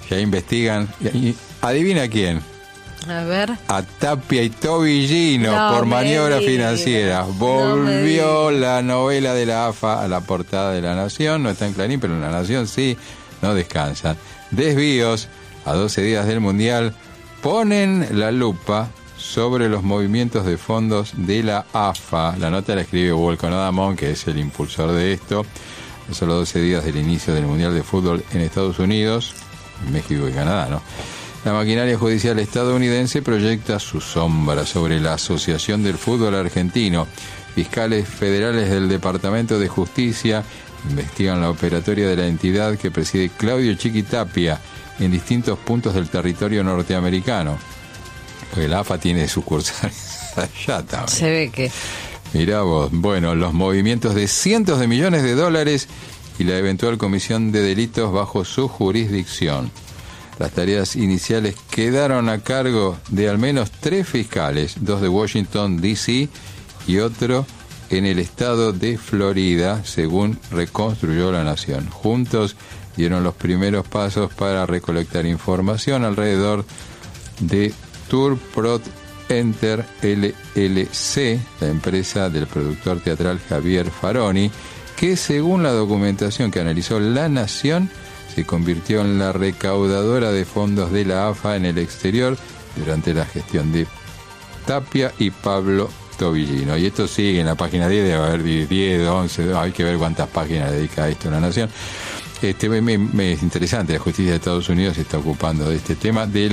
Ya investigan. Y adivina quién. A ver. A Tapia y Tobillino por maniobras financieras. Volvió la novela de la AFA a la portada de La Nación. No está en Clarín, pero en La Nación sí. No descansan. Desvíos a 12 días del Mundial ponen la lupa sobre los movimientos de fondos de la AFA. La nota la escribe Volkan Adamón, que es el impulsor de esto. Solo 12 días del inicio del Mundial de Fútbol en Estados Unidos, México y Canadá, ¿no? La maquinaria judicial estadounidense proyecta su sombra sobre la Asociación del Fútbol Argentino. Fiscales federales del Departamento de Justicia investigan la operatoria de la entidad que preside Claudio Chiquitapia en distintos puntos del territorio norteamericano. Porque la AFA tiene sucursales allá también. Se ve que... Mirá vos, bueno, los movimientos de cientos de millones de dólares y la eventual comisión de delitos bajo su jurisdicción. Las tareas iniciales quedaron a cargo de al menos 3 fiscales, 2 de Washington, D.C. y otro en el estado de Florida, según reconstruyó La Nación. Juntos dieron los primeros pasos para recolectar información alrededor de Tourprot Enter LLC, la empresa del productor teatral Javier Faroni, que según la documentación que analizó La Nación, se convirtió en la recaudadora de fondos de la AFA en el exterior durante la gestión de Tapia y Pablo Tobillino. Y esto sigue en la página 10, debe haber 10, 11, hay que ver cuántas páginas dedica a esto La Nación. Es interesante, la justicia de Estados Unidos se está ocupando de este tema. De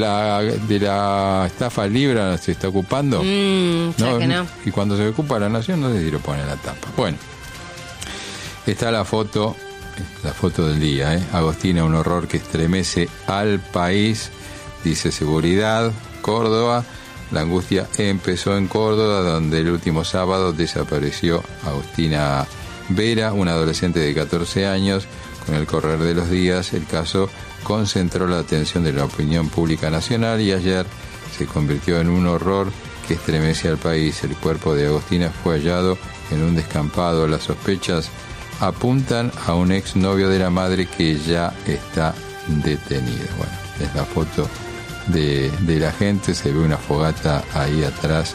la estafa Libra se está ocupando. ¿No? Que no. Y cuando se ocupa La Nación, no sé si lo pone en la tapa. Bueno, está la foto del día, Agostina, un horror que estremece al país, dice Seguridad, Córdoba. La angustia empezó en Córdoba, donde el último sábado desapareció Agostina Vera, una adolescente de 14 años. Con el correr de los días, el caso concentró la atención de la opinión pública nacional y ayer se convirtió en un horror que estremece al país. El cuerpo de Agostina fue hallado en un descampado. Las sospechas apuntan a un exnovio de la madre que ya está detenido. Bueno, es la foto de la gente, se ve una fogata ahí atrás,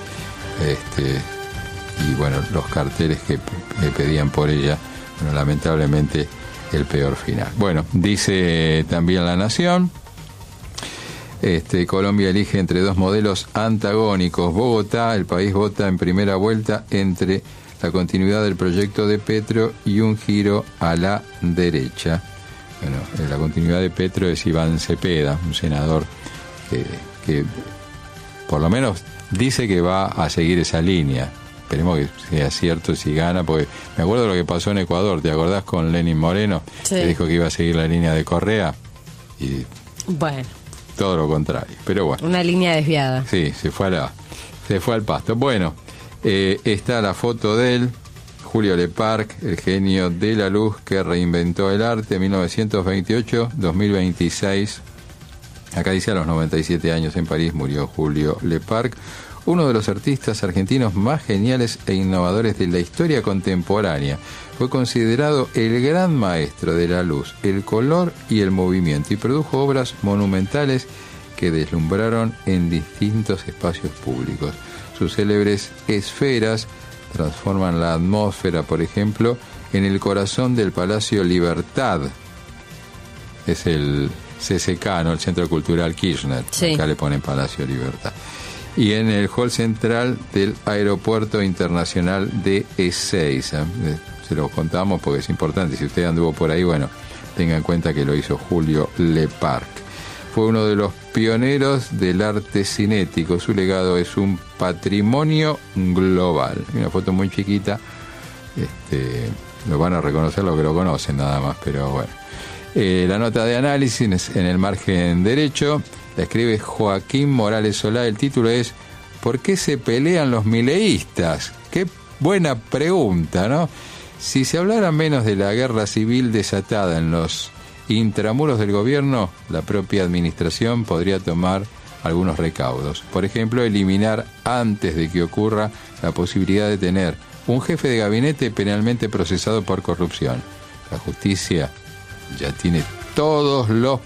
y bueno, los carteles que pedían por ella. Bueno, lamentablemente el peor final. Bueno, dice también La Nación, Colombia elige entre 2 modelos antagónicos. Bogotá, el país vota en primera vuelta entre la continuidad del proyecto de Petro y un giro a la derecha. Bueno, la continuidad de Petro es Iván Cepeda, un senador que por lo menos dice que va a seguir esa línea. Esperemos que sea cierto si gana, porque me acuerdo de lo que pasó en Ecuador, ¿te acordás con Lenín Moreno? Sí. Que dijo que iba a seguir la línea de Correa y bueno, todo lo contrario, pero bueno. Una línea desviada. Sí, se fue al pasto. Bueno, está la foto de él, Julio Leparc, el genio de la luz que reinventó el arte, 1928-2026. Acá dice, a los 97 años en París murió Julio Leparc, uno de los artistas argentinos más geniales e innovadores de la historia contemporánea. Fue considerado el gran maestro de la luz, el color y el movimiento, y produjo obras monumentales que deslumbraron en distintos espacios públicos. Sus célebres esferas transforman la atmósfera, por ejemplo, en el corazón del Palacio Libertad. Es el CCK, ¿no? El Centro Cultural Kirchner. Sí. Acá le ponen Palacio Libertad. Y en el hall central del Aeropuerto Internacional de Ezeiza. Se lo contamos porque es importante. Si usted anduvo por ahí, bueno, tenga en cuenta que lo hizo Julio Leparc. Fue uno de los pioneros del arte cinético. Su legado es un patrimonio global. Una foto muy chiquita. Lo van a reconocer los que lo conocen nada más, pero bueno. La nota de análisis en el margen derecho la escribe Joaquín Morales Solá. El título es ¿Por qué se pelean los mileístas? Qué buena pregunta, ¿no? Si se hablara menos de la guerra civil desatada en los intramuros del gobierno, la propia administración podría tomar algunos recaudos. Por ejemplo, eliminar antes de que ocurra la posibilidad de tener un jefe de gabinete penalmente procesado por corrupción. La justicia ya tiene todos los